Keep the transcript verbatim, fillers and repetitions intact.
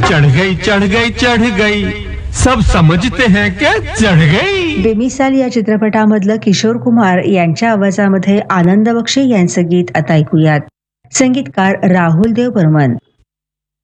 चढ़ गई चढ़ गई चढ़ गई, सब समझते हैं क्या चढ़ गई. बेमिसाल या चित्रपटामधलं किशोर कुमार यांच्या आवाजामध्ये आनंद बक्षी यांचं गीत आता ऐकूयात. संगीतकार राहुल देव बर्मन.